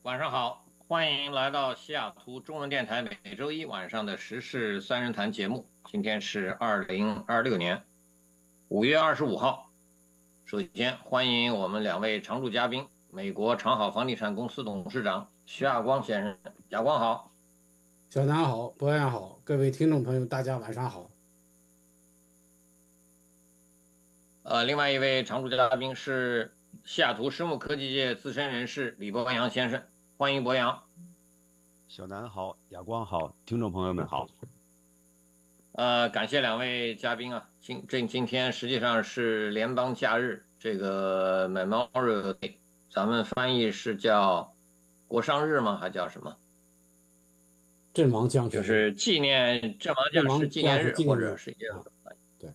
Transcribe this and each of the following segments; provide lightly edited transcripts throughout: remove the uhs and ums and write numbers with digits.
晚上好，欢迎来到西雅图中文电台每周一晚上的时事三人谈节目。今天是2026年5月25号。首先欢迎我们两位常驻嘉宾，美国长好房地产公司董事长徐亚光先生。亚光好。 小南好，博洋好，各位听众朋友，大家晚上好。 另外一位常驻嘉宾是西雅图生物科技界资深人士李博洋先生，欢迎博洋。 小南好，亚光好，听众朋友们好。 感谢两位嘉宾啊，今天实际上是联邦假日，这个 Memorial Day，咱们翻译是叫国殇日吗？还叫什么？ 阵亡将就士日， 是纪念阵亡阵将士亡将士纪念日，或纪念日者是一个啊，对，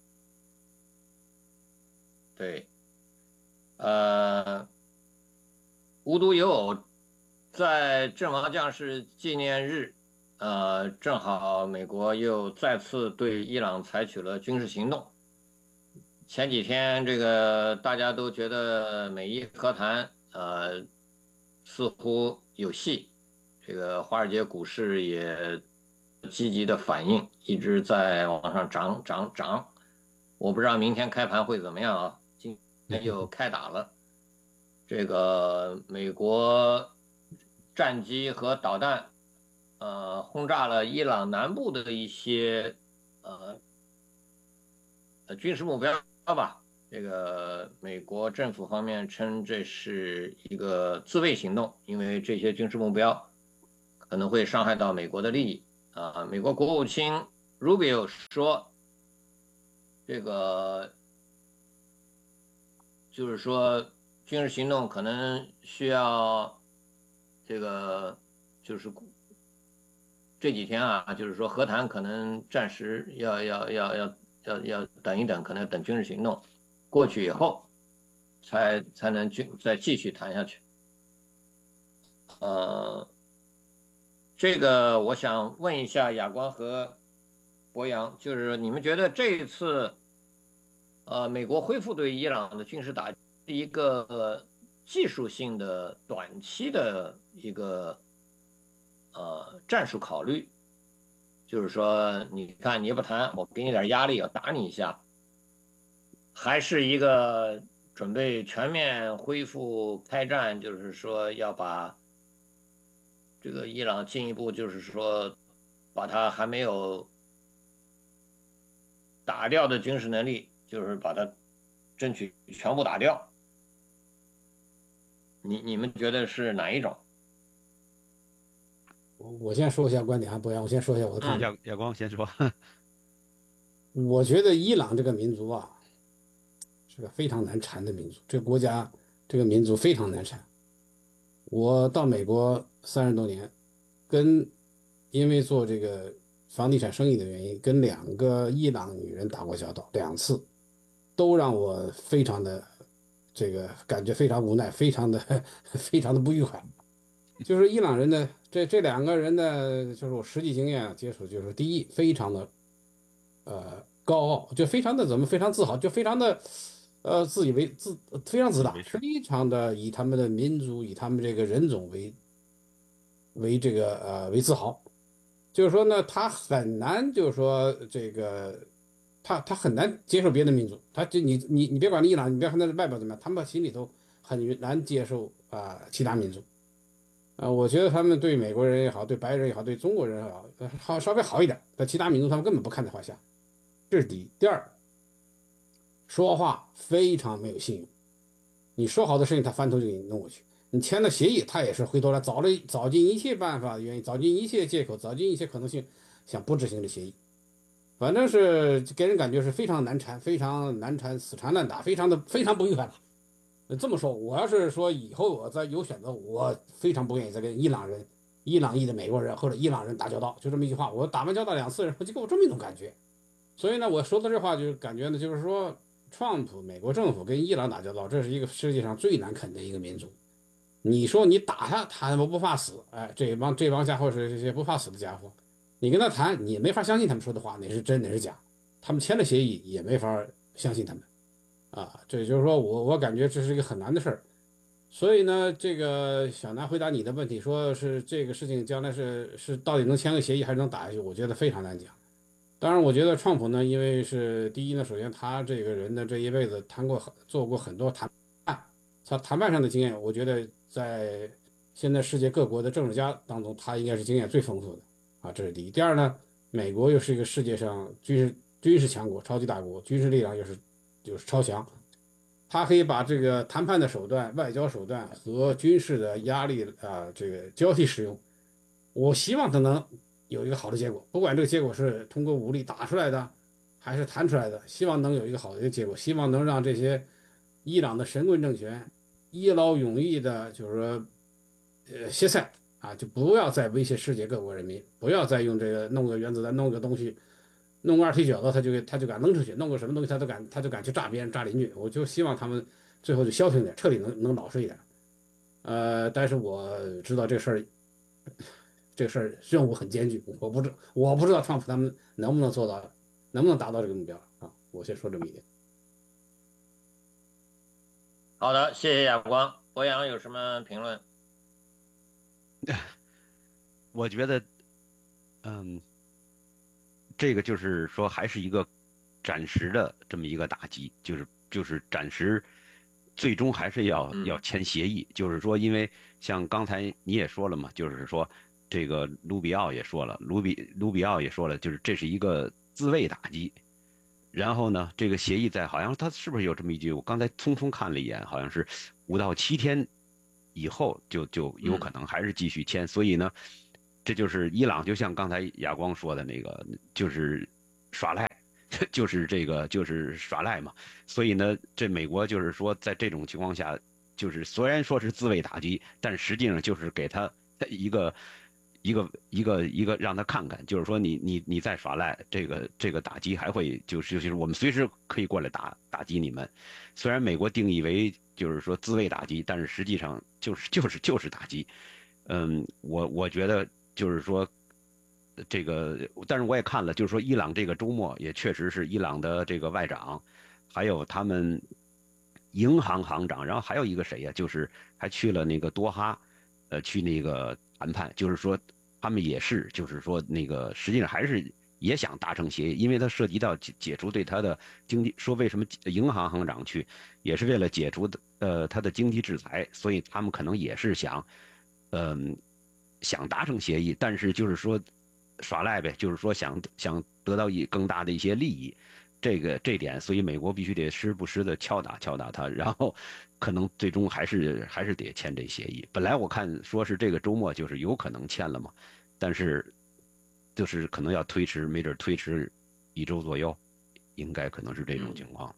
对，呃，无独有偶，在阵亡将士纪念日，正好美国又再次对伊朗采取了军事行动。前几天这个大家都觉得美伊和谈似乎有戏，这个华尔街股市也积极的反应，一直在往上涨涨涨。我不知道明天开盘会怎么样啊？今天又开打了，这个美国战机和导弹轰炸了伊朗南部的一些呃军事目标吧。这个美国政府方面称这是一个自卫行动，因为这些军事目标可能会伤害到美国的利益啊。美国国务卿 Rubio 说，这个就是说军事行动可能需要这个就是这几天啊，就是说和谈可能暂时要等一等，可能等军事行动过去以后，才能再继续谈下去。呃，这个我想问一下亚光和博洋，就是你们觉得这一次美国恢复对伊朗的军事打击是一个技术性的短期的一个战术考虑，就是说你看你不谈，我给你点压力，我打你一下，还是一个准备全面恢复开战，就是说要把这个伊朗进一步，就是说把他还没有打掉的军事能力，就是把它争取全部打掉。你们觉得是哪一种？ 我先说一下观点啊，博洋，我先说一下我的看法。 亚光先说。 我觉得伊朗这个民族啊，是个非常难缠的民族，这个国家这个民族非常难缠。我到美国30多年，因为做这个房地产生意的原因，跟2个伊朗女人打过交道2次，都让我非常的感觉非常无奈，非常的非常的不愉快。就是伊朗人的这2个人的，就是我实际经验接触，就是第一，非常的高傲，就非常的非常自豪，就非常的自以为自非常自大， 自以为是。 非常的以他们的民族以他们这个人种为自豪。就是说呢，他很难就是说他很难接受别的民族，你别管伊朗，你别看他的外表怎么样，他们心里头很难接受其他民族。我觉得他们对美国人也好，对白人也好，对中国人也好，稍微好一点，但其他民族他们根本不看在话下。这是第一。第二，说话非常没有信用。你说好的事情，他翻头就给你弄过去。你签了协议，他也是回头来找尽一切办法，愿意找尽一切借口，找尽一切可能性，想不执行这协议。反正是给人感觉是非常难缠，非常难缠，死缠烂打，非常不愉快了。这么说，我要是说以后我再有选择，我非常不愿意再跟伊朗人、伊朗裔的美国人或者伊朗人打交道，就这么一句话。我打完交道2次，然后就给我这么一种感觉。所以呢，我说的这话就是感觉呢，就是说，川普美国政府跟伊朗打交道，这是一个世界上最难啃的一个民族。你说你打他，他们不怕死，哎，这帮家伙是这些不怕死的家伙，你跟他谈，你没法相信他们说的话，哪是真哪是假，他们签了协议也没法相信他们。这就是说我感觉这是一个很难的事儿。 所以呢，这个小南回答你的问题，说是这个事情将来是到底能签个协议还是能打下去，我觉得非常难讲。当然，我觉得川普呢，因为是第一呢，首先他这个人呢，这一辈子做过很多谈判，他谈判上的经验，我觉得在现在世界各国的政治家当中，他应该是经验最丰富的啊，这是第一。第二呢，美国又是一个世界上军事强国、超级大国，军事力量又是超强，他可以把这个谈判的手段、外交手段和军事的压力这个交替使用。我希望他能有一个好的结果，不管这个结果是通过武力打出来的，还是谈出来的，希望能有一个好的结果，希望能让这些伊朗的神棍政权一劳永逸的，就是说，歇菜啊，就不要再威胁世界各国人民，不要再用这个弄个原子弹，弄个东西，弄个二踢脚子，他就敢扔出去，弄个什么东西他就敢去炸别人、炸邻居。我就希望他们最后就消停点，彻底能老实一点。但是我知道这个事儿任务很艰巨，我不知道川普他们能不能做到，能不能达到这个目标啊？我先说这么一点。 好的，谢谢亚光。博洋有什么评论？ 我觉得，嗯，这个就是说还是一个暂时的这么一个打击，就是暂时，最终还是要签协议。就是说，因为像刚才你也说了嘛，就是说这个卢比奥也说了，卢比奥也说了，就是这是一个自卫打击。然后呢，这个协议在好像他是不是有这么一句？我刚才匆匆看了一眼，好像是5到7天以后就有可能还是继续签。所以呢，这就是伊朗，就像刚才亚光说的那个，就是耍赖，就是耍赖嘛。所以呢，这美国就是说，在这种情况下，就是虽然说是自卫打击，但实际上就是给他一个。一个让他看看，就是说你再耍赖，这个打击还会就是我们随时可以过来打击你们。虽然美国定义为就是说自卫打击，但是实际上就是打击。我觉得就是说这个，但是我也看了，就是说伊朗这个周末也确实是伊朗的这个外长，还有他们银行行长，然后还有一个谁呀、就是还去了那个多哈，去那个谈判，就是说他们也是，就是说那个实际上还是也想达成协议，因为它涉及到解除对他的经济，说为什么银行行长去，也是为了解除他的经济制裁，所以他们可能也是想，嗯、想达成协议，但是就是说耍赖呗，就是说想得到更大的一些利益。这点，所以美国必须得时不时的敲打他，然后可能最终还是得签这协议。本来我看说是这个周末就是有可能签了嘛，但是就是可能要推迟，没准推迟1周左右，应该可能是这种情况。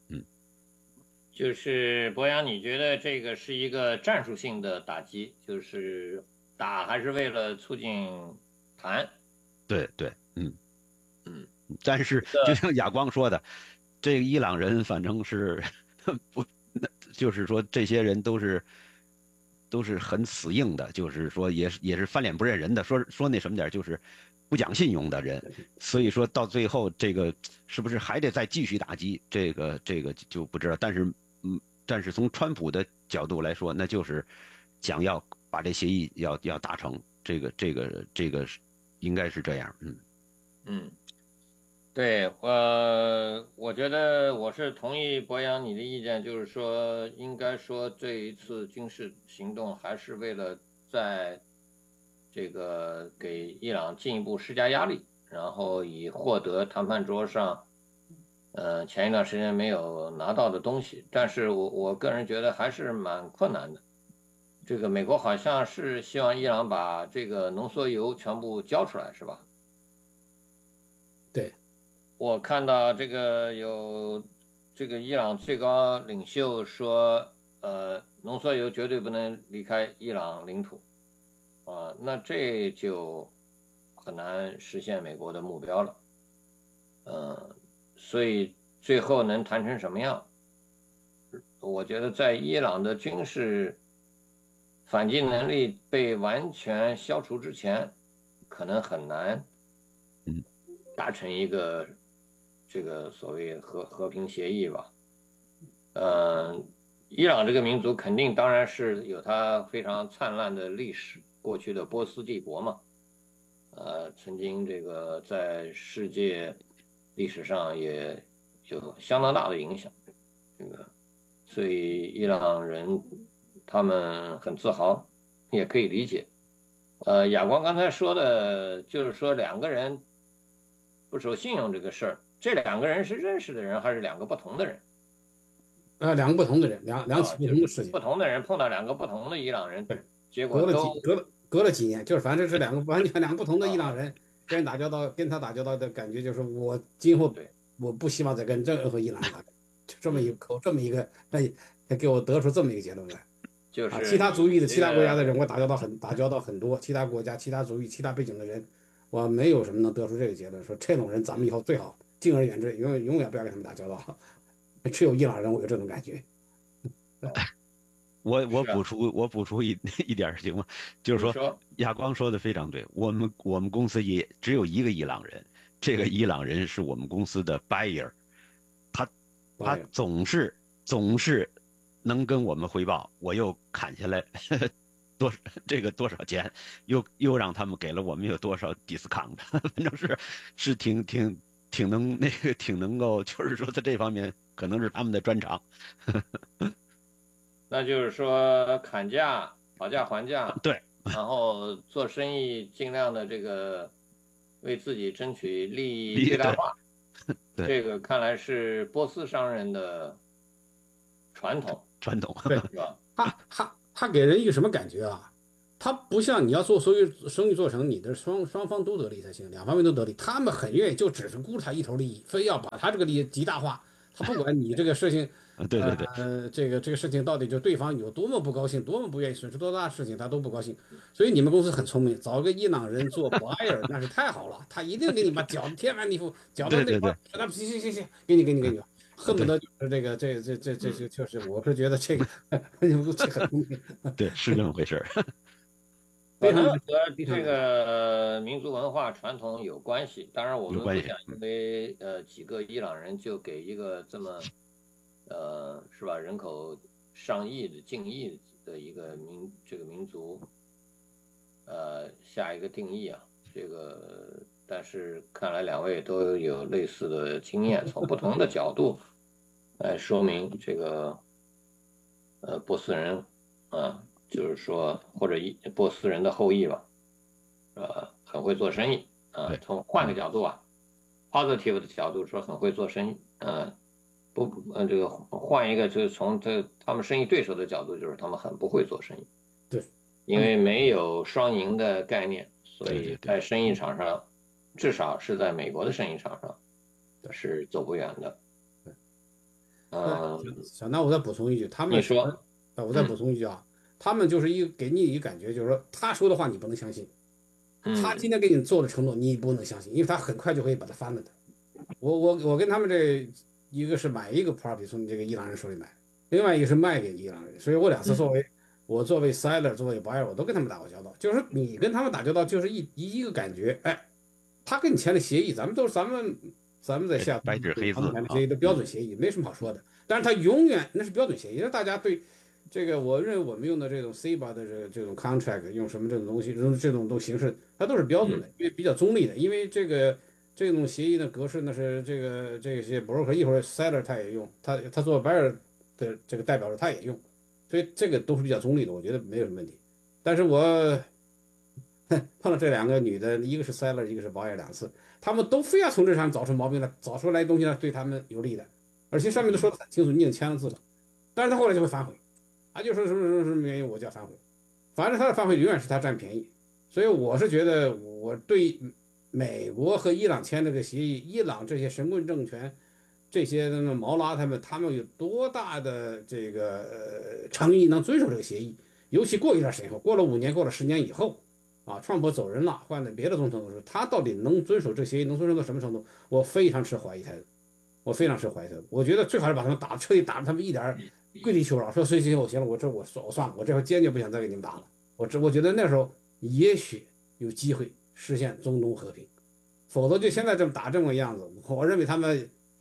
就是博洋，你觉得这个是一个战术性的打击，就是打还是为了促进谈？ 对对， 嗯， 但是就像亚光说的，这个伊朗人反正是不，就是说这些人都是很死硬的，就是说也是翻脸不认人的，说那什么点就是不讲信用的人，所以说到最后这个是不是还得再继续打击，这个就不知道。但是从川普的角度来说，那就是想要把这协议要达成，这个应该是这样。 嗯。对，我觉得我是同意博洋你的意见，就是说，应该说这一次军事行动还是为了在这个给伊朗进一步施加压力，然后以获得谈判桌上，前一段时间没有拿到的东西。但是我个人觉得还是蛮困难的。这个美国好像是希望伊朗把这个浓缩铀全部交出来，是吧？ 对。 我看到这个有这个伊朗最高领袖说，浓缩铀绝对不能离开伊朗领土啊，那这就很难实现美国的目标了。所以最后能谈成什么样，我觉得在伊朗的军事反击能力被完全消除之前，可能很难嗯达成一个这个所谓和平协议吧。嗯， 伊朗这个民族肯定当然是有它非常灿烂的历史，过去的波斯帝国嘛，曾经这个在世界历史上也有相当大的影响，这个，所以伊朗人他们很自豪，也可以理解。亚光刚才说的，就是说两个人不守信用这个事儿，这两个人是认识的人还是两个不同的人？ 两个不同的人，两起不同的事情， 不同的人碰到两个不同的伊朗人， 对， 结果都隔了几年，就是反正是完全两个不同的伊朗人跟人打交道，跟他打交道的感觉就是我今后我不希望再跟任何伊朗人打交道，就这么一个，那给我得出这么一个结论来。 就是其他族裔的其他国家的人，我打交道很多，其他国家、其他族裔、其他背景的人，我没有什么能得出这个结论，说这种人咱们以后最好敬而远之，永远不要跟他们打交道。只有伊朗人我有这种感觉。 我补充一点行吗？就是说亚光说的非常对，我们公司也只有一个伊朗人，这个伊朗人是我们公司的 buyer， 他总是能跟我们汇报，我又砍下来多少钱，又让他们给了我们有多少 discount， 反正是挺能够，就是说在这方面可能是他们的专长。 那就是说砍价、讨价还价， 对， 然后做生意尽量的这个为自己争取利益最大化。 对， 这个看来是波斯商人的传统， 对， 是吧？ 他给人一个什么感觉啊？他不像你要做所有生意做成，你的双方都得利才行，两方面都得利。他们很愿意就只是顾他一头利益，非要把他这个利益极大化。他不管你这个事情， 对， 这个事情到底就对方有多么不高兴，多么不愿意损失多大的事情，他都不高兴。所以你们公司很聪明，找个伊朗人做 buyer 那是太好了，他一定给你把搅得天翻地覆，搅到那块，行，给你，恨不得就是这个就是我是觉得这个你们公司很聪明， 对，是这么回事。 可能和这个民族文化传统有关系。当然，我们不想因为几个伊朗人就给一个这么是吧人口上亿的近亿的一个民族下一个定义啊。这个但是看来两位都有类似的经验，从不同的角度来说明这个波斯人啊。就是说，或者波斯人的后裔吧，很会做生意啊。从换个角度啊，positive 的角度说，很会做生意。这个换一个，就是从他们生意对手的角度，就是他们很不会做生意。 对， 因为没有双赢的概念，所以在生意场上，至少是在美国的生意场上，是走不远的。 小南，我再补充一句， 你说， 我再补充一句啊。他们就是给你一个感觉，就是说他说的话你不能相信，他今天给你做的承诺你不能相信，因为他很快就可以把它翻了的。我跟他们这一个是买一个 property 从这个伊朗人手里买，另外一个是卖给伊朗人，所以我两次作为 seller 作为 buyer 我都跟他们打过交道，就是你跟他们打交道就是一个感觉，哎，他跟你签的协议，咱们在下白纸黑字协议的标准协议，没什么好说的，但是他永远那是标准协议，大家对。这个我认为我们用的这种 CBA 的这种 contract 用什么这种东西，这种形式，它都是标准的，因为比较中立的。因为这种协议的格式呢是这些 broker 一会儿 seller 他也用，他做 buyer 的这个代表人他也用，所以这个都是比较中立的，我觉得没有什么问题。但是我碰到这两个女的，一个是 seller，一个是 buyer 两次，他们都非要从这上找出毛病来，找出来东西呢对他们有利的，而且上面都说得很清楚，你已经签了字了，但是他后来就会反悔。他就说什么原因我就要反悔，反正他的反悔永远是他占便宜，所以我是觉得我对美国和伊朗签这个协议，伊朗这些神棍政权，这些毛拉他们有多大的这个诚意能遵守这个协议？尤其过一段时间后，过了5年，过了10年以后，啊，川普走人了，换了别的总统的时候，他到底能遵守这个协议，能遵守到什么程度？我非常持怀疑态度，我觉得最好是把他们彻底打他们一点。跪地求饶，说行，我行了，我算了，我这回坚决不想再给你们打了。我觉得那时候也许有机会实现中东和平，否则就现在这么打这么个样子，我认为他们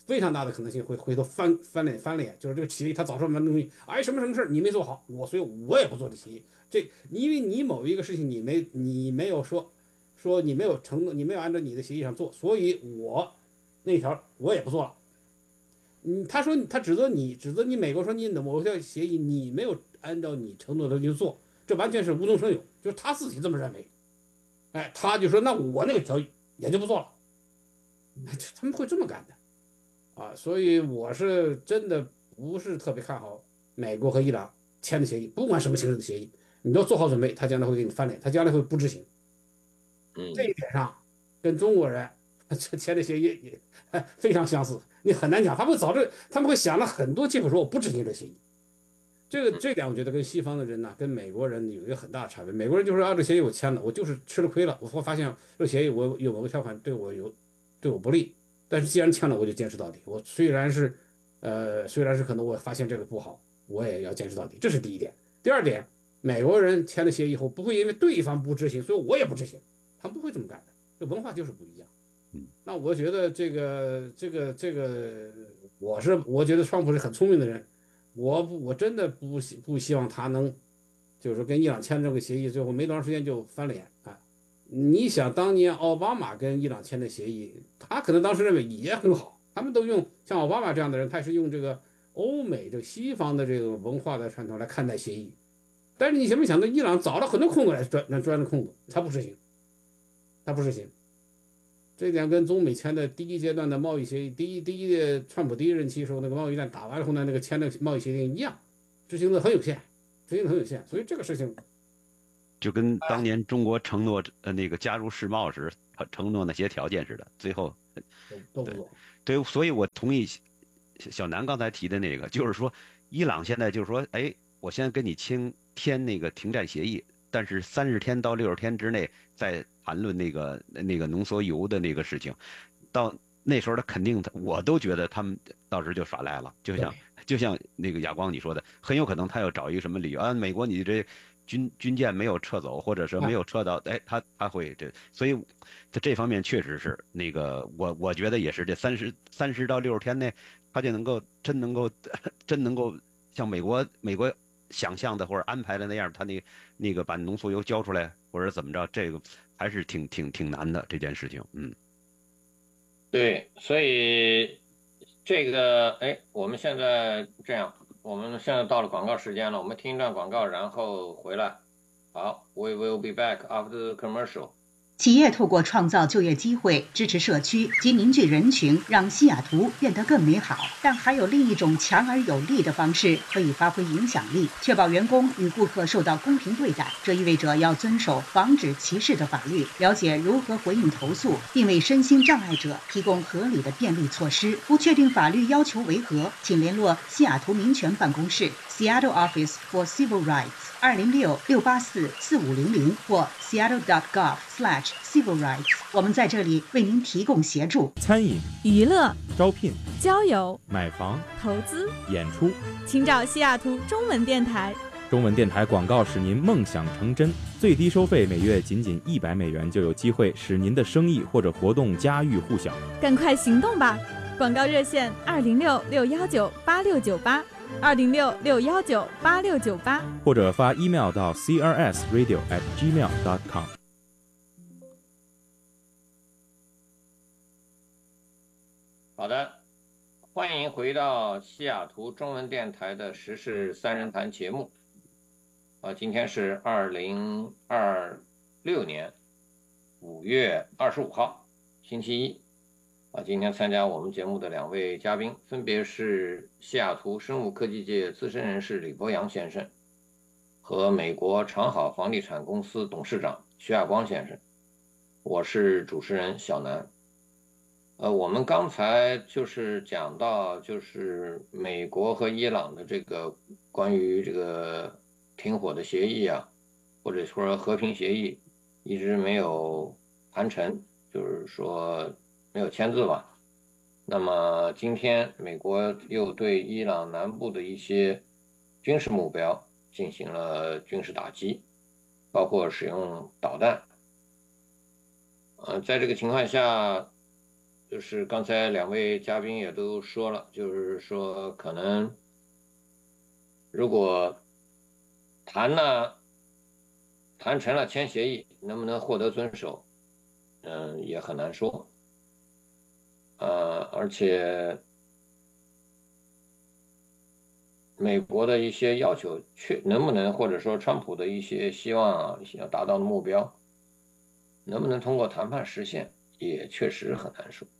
非常大的可能性会回头翻脸，就是这个协议他早说什么东西，哎什么事儿你没做好，所以我也不做这协议。因为你某一个事情你没有说你没有承诺，你没有按照你的协议上做，所以我那条我也不做了。他指责你美国说你某条协议你没有按照你承诺的去做，这完全是无中生有，就是他自己这么认为。哎，他就说那我那个条也就不做了，他们会这么干的啊，所以我是真的不是特别看好美国和伊朗签的协议，不管什么形式的协议，你都做好准备，他将来会给你翻脸，他将来会不执行。这一点上跟中国人签的协议也非常相似，你很难讲，他们会想了很多借口说我不执行这协议。这点我觉得跟西方的人呢，跟美国人有一个很大的差别。美国人就是这协议我签了，我就是吃了亏了，我发现这协议我有某个条款对我不利，但是既然签了，我就坚持到底。我虽然是可能我发现这个不好，我也要坚持到底，这是第一点。第二点，美国人签了协议以后，不会因为对方不执行，所以我也不执行，他们不会这么干的。这文化就是不一样。那我觉得这个，我觉得川普是很聪明的人。我真的不希望他能，就是说跟伊朗签这个协议，最后没多长时间就翻脸啊！你想当年奥巴马跟伊朗签的协议，他可能当时认为也很好，他们都用像奥巴马这样的人，他是用这个欧美这个西方的这个文化的传统来看待协议。但是你想没想到，伊朗找了很多空子来钻空子，他不执行，他不执行。这点跟中美签的第一阶段的贸易协议，川普第一任期时候那个贸易战打完后呢，那个签的贸易协定一样，执行的很有限，所以这个事情就跟当年中国承诺那个加入世贸时承诺那些条件似的，最后都不做。 对，所以我同意小南刚才提的那个，就是说伊朗现在就是说，哎，我现在跟你签那个停战协议，但是30天到60天之内再谈论那个浓缩铀的那个事情，到那时候他肯定我都觉得他们到时就耍赖了，就像那个亚光你说的，很有可能他要找一个什么理由啊，美国你这军舰没有撤走，或者是没有撤到，哎，他会所以在这方面确实是那个我觉得也是这30到60天内，他就真能够像美国想象的或者安排的那样，他那个把浓缩铀交出来，或者怎么着，这个还是挺难的这件事情。 对，所以这个，哎，我们现在这样，我们现在到了广告时间了，我们听一段广告，然后回来。好，We will be back after the commercial。 企业透过创造就业机会、支持社区及凝聚人群，让西雅图变得更美好。但还有另一种强而有力的方式可以发挥影响力，确保员工与顾客受到公平对待。这意味着要遵守防止歧视的法律，了解如何回应投诉，并为身心障碍者提供合理的便利措施。不确定法律要求为何，请联络西雅图民权办公室 （Seattle Office for Civil Rights）206-684-4500或 seattle.gov/civil rights。我们在这里为您提供协助。 餐饮、 娱乐、 招聘、 交友、 买房、 投资、 演出， 请找西雅图中文电台。 中文电台广告使您梦想成真，最低收费每月仅$100就有机会使您的生意或者活动家喻户晓。 赶快行动吧！广告热线206-619-8698，206-619-8698， 或者发 email 到 crsradio@gmail.com。 好的，欢迎回到西雅图中文电台的时事三人谈节目。今天是2026年5月25号，星期一。今天参加我们节目的2位嘉宾，分别是西雅图生物科技界资深人士李博洋先生和美国长好房地产公司董事长徐亚光先生。我是主持人小南。我们刚才就是讲到，就是美国和伊朗的这个关于这个停火的协议啊，或者说和平协议，一直没有谈成，就是说没有签字吧。那么今天美国又对伊朗南部的一些军事目标进行了军事打击，包括使用导弹。在这个情况下， 就是刚才两位嘉宾也都说了，就是说可能如果谈成了签协议，能不能获得遵守，也很难说。而且美国的一些要求能不能，或者说川普的一些希望啊，要达到的目标，能不能通过谈判实现，也确实很难说。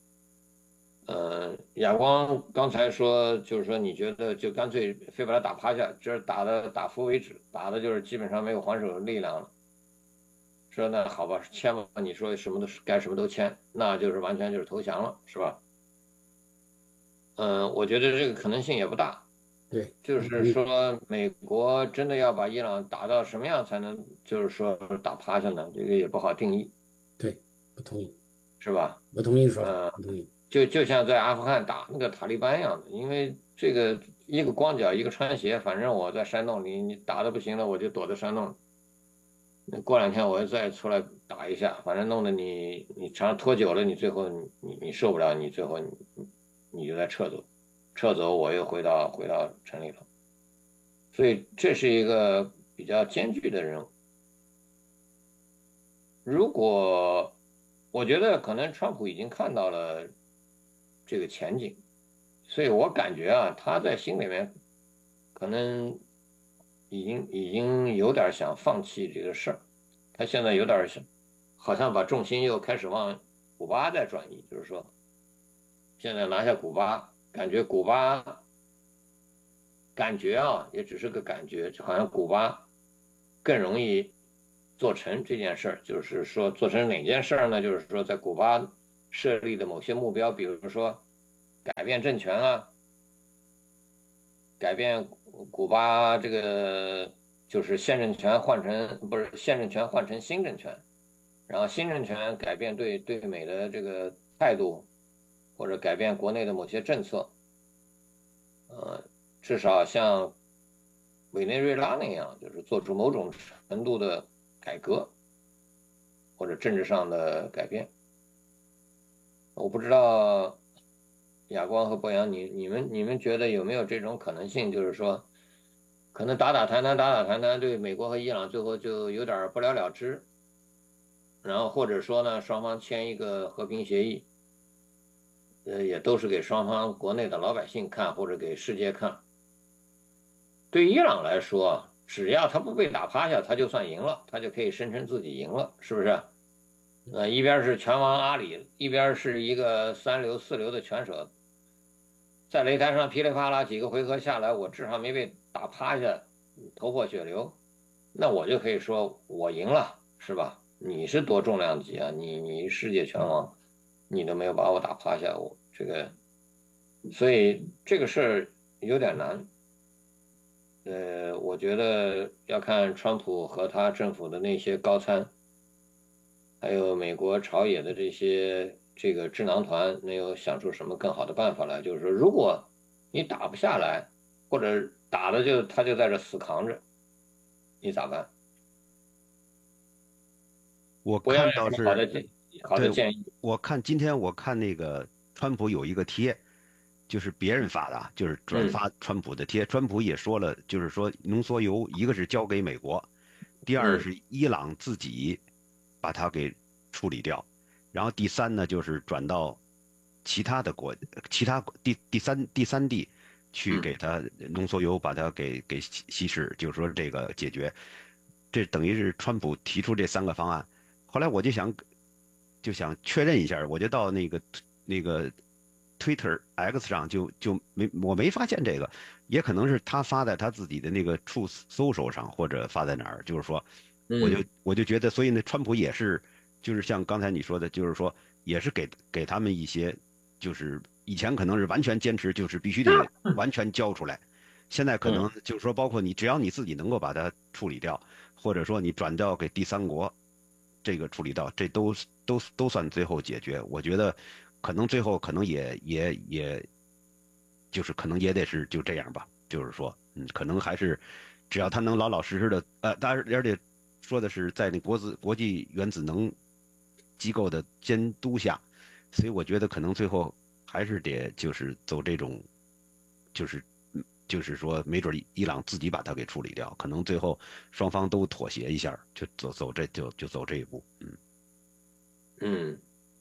亚光刚才说，就是说你觉得就干脆非把他打趴下，这打服为止，打的就是基本上没有还手力量了。说那好吧，签吧，你说什么都该什么都签，那就是完全就是投降了，是吧？我觉得这个可能性也不大。 对， 就是说美国真的要把伊朗打到什么样才能就是说打趴下呢？这个也不好定义。 对，不同意， 是吧？ 不同意说，不同意。 就像在阿富汗打那个塔利班一样的，因为这个一个光脚一个穿鞋，反正我在山洞里，你打的不行了，我就躲在山洞。过2天我再出来打一下，反正弄得你拖久了，你最后你受不了，你最后你就再撤走我又回到城里头，所以这是一个比较艰巨的任务。如果我觉得可能川普已经看到了这个前景，所以我感觉啊，他在心里面可能已经有点想放弃这个事儿，他现在有点想，好像把重心又开始往古巴在转移，就是说，现在拿下古巴，感觉古巴，感觉啊，也只是个感觉，就好像古巴更容易做成这件事儿，就是说做成哪件事儿呢？就是说在古巴设立的某些目标，比如说改变政权啊，改变古巴这个就是现政权换成不是现政权换成新政权，然后新政权改变对美的这个态度，或者改变国内的某些政策，至少像委内瑞拉那样，就是做出某种程度的改革或者政治上的改变。我不知道亚光和博洋，你们觉得有没有这种可能性？就是说，可能打打谈谈，对美国和伊朗最后就有点不了了之，然后或者说呢，双方签一个和平协议，也都是给双方国内的老百姓看或者给世界看。对伊朗来说，只要他不被打趴下，他就算赢了，他就可以声称自己赢了，是不是？一边是拳王阿里，一边是一个3流4流的拳手，在擂台上噼里啪啦几个回合下来，我至少没被打趴下，头破血流，那我就可以说我赢了，是吧？你是多重量级啊？你世界拳王，你都没有把我打趴下，我这个，所以这个事儿有点难。我觉得要看川普和他政府的那些高参，还有美国朝野的这个智囊团，能有想出什么更好的办法来？就是说，如果你打不下来，或者打的他就在这死扛着，你咋办？ 我看到是好的建议。 我看今天我看那个川普有一个贴，就是别人发的，就是转发川普的贴。川普也说了，就是说浓缩铀一个是交给美国，第二是伊朗自己把它给处理掉，然后第三呢就是转到其他第三地去给它浓缩铀把它给稀释，就是说这个解决。这等于是川普提出这3个方案。后来我就想确认一下，我就到那个Twitter X 上我没发现这个，也可能是他发在他自己的那个 Truth Social 上，或者发在哪儿，就是说，我就觉得，所以呢，川普也是，就是像刚才你说的，就是说，也是给他们一些，就是以前可能是完全坚持，就是必须得完全交出来，现在可能就是说，包括你只要你自己能够把它处理掉，或者说你转掉给第三国。这个处理到，这都算最后解决。我觉得，可能最后可能也就是可能也得是就这样吧。就是说，可能还是只要他能老老实实的，当然而且说的是在那国际原子能机构的监督下， 所以我觉得可能最后还是得就是走这种，就是就是说，没准伊朗自己把它给处理掉，可能最后双方都妥协一下，就走这一步。 嗯，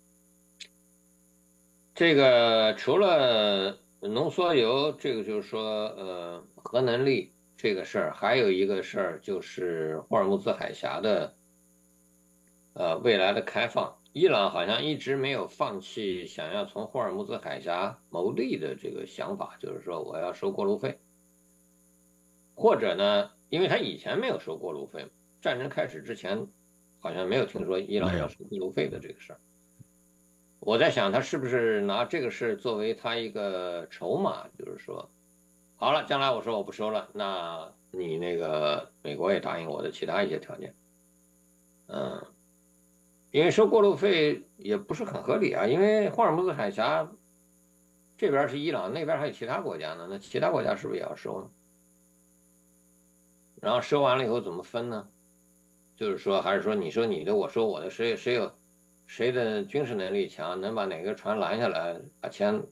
这个除了浓缩铀，这个就是说核能力这个事儿，还有一个事儿就是霍尔木兹海峡的未来的开放。伊朗好像一直没有放弃想要从霍尔木兹海峡牟利的这个想法，就是说我要收过路费，或者呢，因为他以前没有收过路费，战争开始之前好像没有听说伊朗要收过路费的这个事儿。我在想，他是不是拿这个事作为他一个筹码，就是说，好了，将来我说我不收了，那你那个美国也答应我的其他一些条件，因为收过路费也不是很合理啊，因为霍尔木兹海峡这边是伊朗，那边还有其他国家呢，那其他国家是不是也要收呢？然后收完了以后怎么分呢？就是说，还是说你说你的，我说我的，谁的军事能力强，能把哪个船拦下来，把钱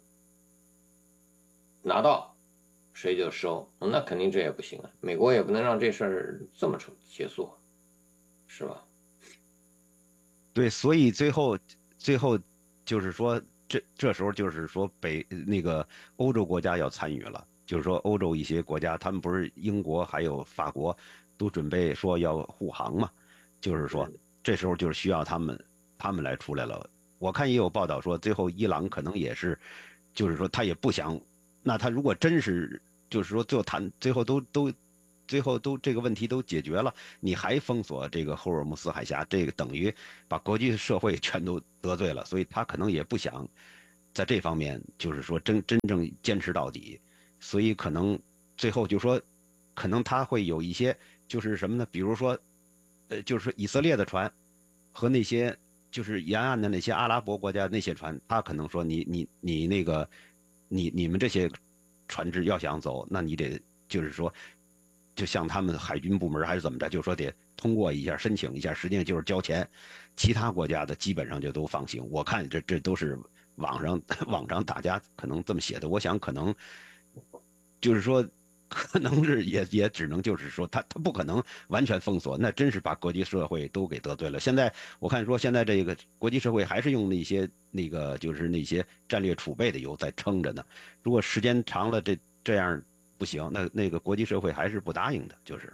拿到，谁就收，那肯定这也不行啊。美国也不能让这事儿这么结束，是吧？ 对，所以最后就是说，这时候就是说那个欧洲国家要参与了，就是说欧洲一些国家，他们不是英国还有法国都准备说要护航嘛，就是说这时候就是需要他们来出来了。我看也有报道说，最后伊朗可能也是，就是说他也不想，那他如果真是就是说最后都这个问题都解决了，你还封锁这个霍尔木斯海峡，这个等于把国际社会全都得罪了，所以他可能也不想在这方面就是说真正坚持到底，所以可能最后就说，可能他会有一些就是什么呢？比如说，就是以色列的船和那些就是沿岸的那些阿拉伯国家那些船，他可能说你那个你们这些船只要想走，那你得就是说。就像他们海军部门还是怎么着，就说得通过一下申请一下，实际上就是交钱。其他国家的基本上就都放行。我看这都是网上大家可能这么写的。我想可能就是说，可能是也只能就是说他不可能完全封锁，那真是把国际社会都给得罪了。现在我看说现在这个国际社会还是用那些就是那些战略储备的油在撑着呢。如果时间长了这样。不行，那个国际社会还是不答应的，就是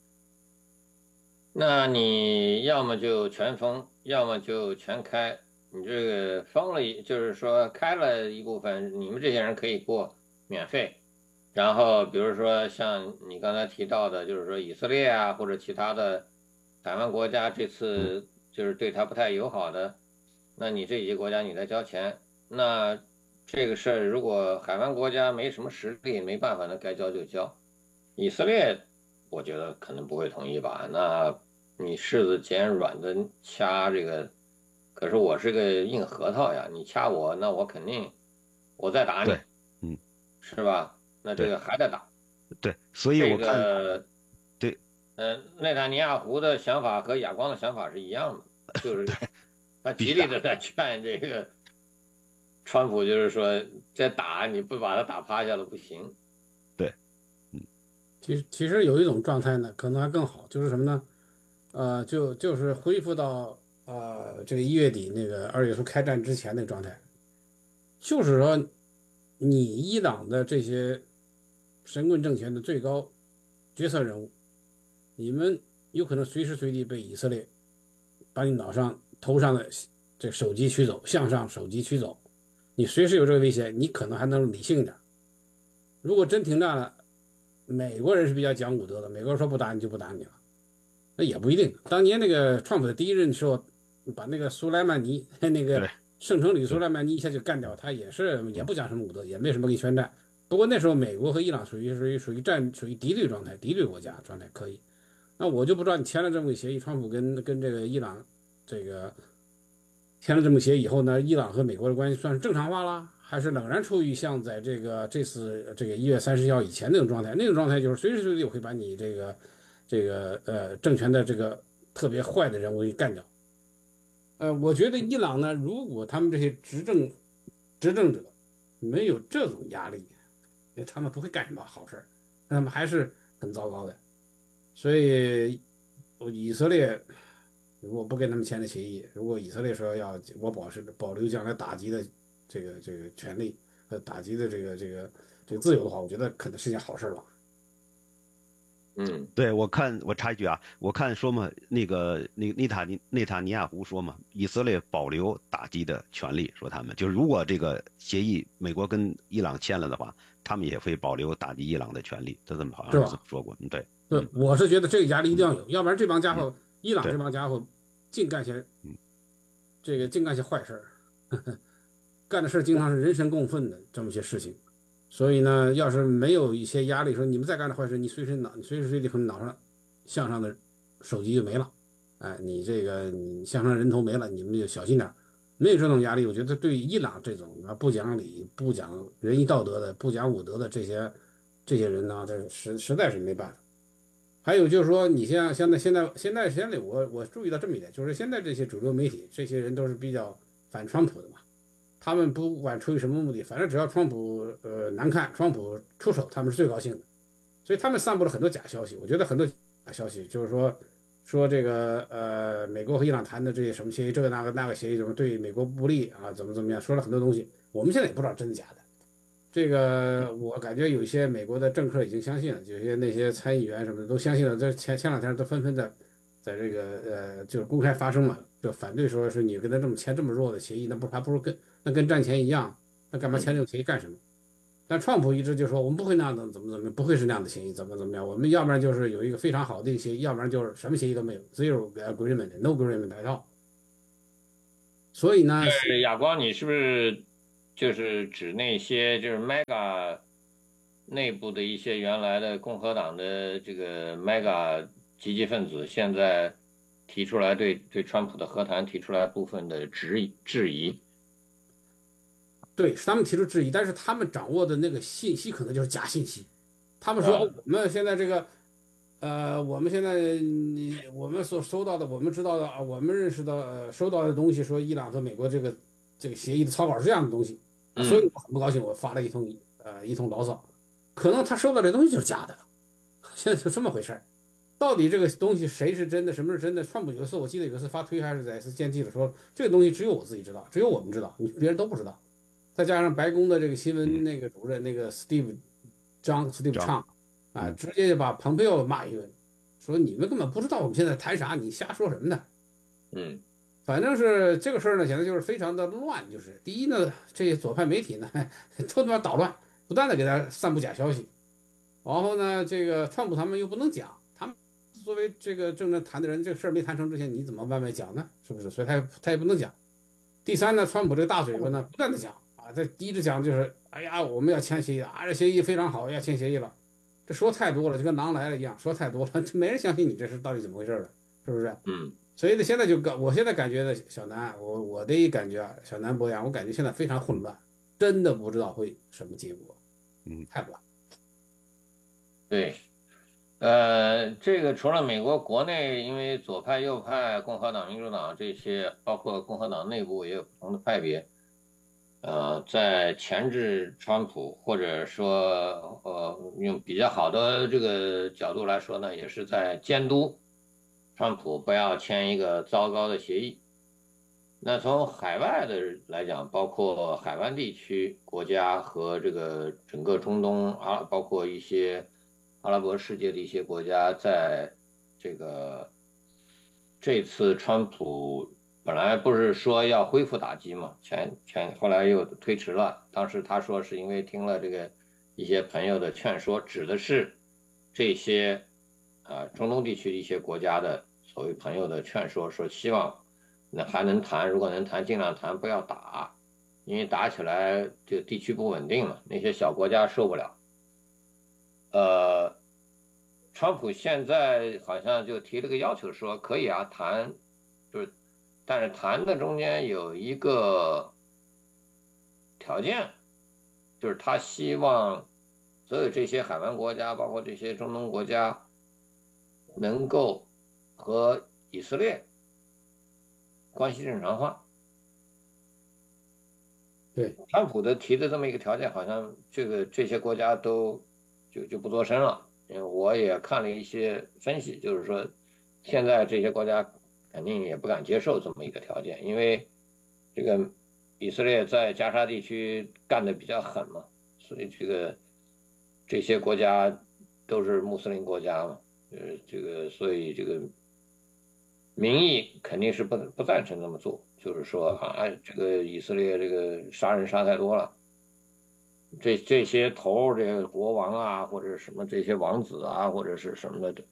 那你要么就全封，要么就全开。你这个封了就是说开了一部分，你们这些人可以过免费。然后比如说像你刚才提到的，就是说以色列啊或者其他的海湾国家这次就是对他不太友好的，那你这些国家你再交钱，那这个事儿如果海湾国家没什么实力，没办法，那该交就交。以色列我觉得可能不会同意吧？那你柿子捡软的掐这个，可是我是个硬核桃呀，你掐我，那我肯定我再打你， 对， 是吧？那这个还得打。 对，所以我看，对， 内塔尼亚胡的想法和亚光的想法是一样的，就是他极力的在劝这个。川普就是说，再打你不把他打趴下了不行。 对， 其实有一种状态呢，可能还更好，就是什么呢？就是恢复到这个1月底那个2月初开战之前那个状态，就是说，你伊朗的这些神棍政权的最高决策人物，你们有可能随时随地被以色列把你头上的这手机取走，向上手机取走。你随时有这个危险，你可能还能理性一点。如果真停战了，美国人是比较讲武德的，美国人说不打你就不打你了，那也不一定。当年那个川普的第一任的时候，把那个苏莱曼尼那个圣城里苏莱曼尼一下就干掉，他也不讲什么武德，也没什么给宣战。不过那时候美国和伊朗属于敌对状态，敌对国家状态可以。那我就不知道你签了这么个协议，川普跟这个伊朗这个。签了这么协议以后呢，伊朗和美国的关系算是正常化了，还是仍然处于像在这次这个1月30号以前那种状态？那种状态就是随时随地会把你这个政权的这个特别坏的人物给干掉。 我觉得伊朗呢，如果他们这些执政者没有这种压力，他们不会干什么好事儿，他们还是很糟糕的。所以，以色列如果不跟他们签的协议，如果以色列说要我保留将来打击的这个权利和打击的这个自由的话，我觉得可能是件好事吧。 对，我插一句啊，我看说嘛，那个内塔尼亚胡说嘛，以色列保留打击的权利，说他们就是如果这个协议美国跟伊朗签了的话，他们也会保留打击伊朗的权利，他这么好像是这么说过，对。 对，我是觉得这个压力一定要有，要不然这帮家伙，伊朗这帮家伙净干些坏事儿，干的事儿经常是人神共愤的这么些事情。所以呢，要是没有一些压力，说你们再干的坏事，你随时随地可能脑上向上的手机就没了，哎，你向上人头没了，你们就小心点。没有这种压力，我觉得对伊朗这种不讲理、不讲仁义道德的、不讲武德的这些人呢，这实在是没办法。还有就是说，你像现在我注意到这么一点，就是现在这些主流媒体，这些人都是比较反川普的嘛。他们不管出于什么目的，反正只要川普难看，川普出手，他们是最高兴的。所以他们散布了很多假消息。我觉得很多假消息就是说这个美国和伊朗谈的这些什么协议，这个那个协议怎么对美国不利啊，怎么样，说了很多东西，我们现在也不知道真的假的。这个我感觉有一些美国的政客已经相信了，有些那些参议员什么的都相信了。这前两天都纷纷在这个就是公开发声嘛，就反对说是你跟他这么签这么弱的协议，还不如跟战前一样，那干嘛签这种协议干什么？但川普一直就说我们不会那样的，怎么样，不会是那样的协议，怎么样？我们要不然就是有一个非常好的一个协议，要不然就是什么协议都没有，zero agreement，no agreement at all。所以呢， 亚光，你是不是就是指那些就是 Mega 内部的一些原来的共和党的这个 Mega 积极分子，现在提出来对川普的和谈提出来部分的质疑？ 对，是他们提出质疑，但是他们掌握的那个信息可能就是假信息。他们说，我们现在这个，我们现在我们所收到的，我们知道的啊，我们认识到收到的东西，说伊朗和美国这个协议的草稿是这样的东西，所以我很不高兴，我发了一通牢骚。可能他收到这东西就是假的，现在就这么回事儿。到底这个东西谁是真的，什么是真的？川普我记得有一次发推还是在见记者说，这个东西只有我自己知道，只有我们知道，别人都不知道。再加上白宫的这个新闻那个主任那个 Steve Chang 啊，直接就把蓬佩奥骂一顿，说你们根本不知道我们现在谈啥，你瞎说什么呢？反正是这个事儿呢，现在就是非常的乱。就是第一呢，这些左派媒体呢都他妈捣乱，不断的给他散布假消息。然后呢，这个川普他们又不能讲，他们作为这个正在谈的人，这个事儿没谈成之前，你怎么外面讲呢？是不是？所以他也不能讲。第三呢，川普这个大嘴巴呢，不断的讲。这第一直讲就是，哎呀，我们要签协议啊，这协议非常好，要签协议了。这说太多了，就跟狼来了一样，说太多了，没人相信你这是到底怎么回事了，是不是？所以呢，现在我现在感觉呢，小南，我的一感觉啊，小南博洋，我感觉现在非常混乱，真的不知道会什么结果，太乱。 对，这个除了美国国内，因为左派、右派、共和党、民主党这些，包括共和党内部也有不同的派别。在钳制川普，或者说用比较好的这个角度来说呢，也是在监督川普不要签一个糟糕的协议。那从海外的来讲，包括海湾地区国家和这个整个中东啊，包括一些阿拉伯世界的一些国家，在这次川普本来不是说要恢复打击嘛，后来又推迟了。当时他说是因为听了这个一些朋友的劝说，指的是这些中东地区的一些国家的所谓朋友的劝说，说希望那还能谈，如果能谈尽量谈，不要打，因为打起来这个地区不稳定嘛，那些小国家受不了。川普现在好像就提了个要求，说可以啊谈，但是谈的中间有一个条件，就是他希望所有这些海湾国家，包括这些中东国家，能够和以色列关系正常化。 对， 川普提的这么一个条件，好像这些国家都就不作声了。我也看了一些分析，就是说现在这些国家肯定也不敢接受这么一个条件，因为这个以色列在加沙地区干的比较狠嘛，所以这些国家都是穆斯林国家嘛，所以这个民意肯定是不赞成这么做，就是说这个以色列这个杀人杀太多了。这些头，这个国王啊，或者什么这些王子啊，或者是什么的，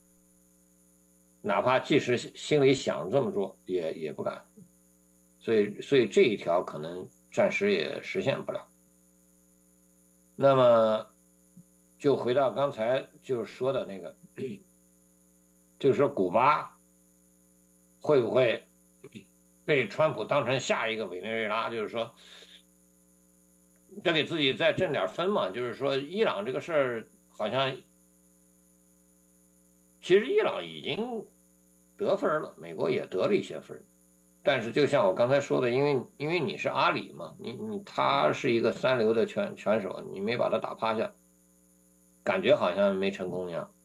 哪怕即使心里想这么做，也不敢。所以这一条可能暂时也实现不了。那么就回到刚才就是说的那个，就是说古巴会不会被川普当成下一个委内瑞拉？就是说。这给自己再挣点分嘛，就是说伊朗这个事儿好像，其实伊朗已经得分了，美国也得了一些分，但是就像我刚才说的，因为你是阿里嘛，他是一个三流的拳手，你没把他打趴下，感觉好像没成功一样，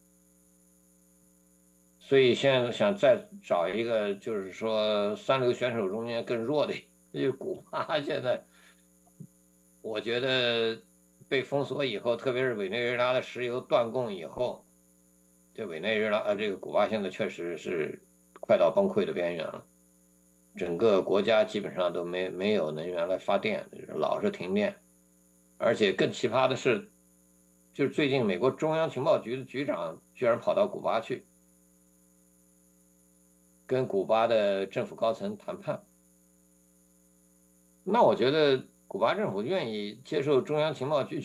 所以现在想再找一个就是说三流选手中间更弱的，就是古巴现在。我觉得被封锁以后，特别是委内瑞拉的石油断供以后，这委内瑞拉这个古巴现在确实是快到崩溃的边缘了。整个国家基本上都没有能源来发电，老是停电。而且更奇葩的是，就是最近美国中央情报局的局长居然跑到古巴去，跟古巴的政府高层谈判。那我觉得。古巴政府愿意接受中央情报局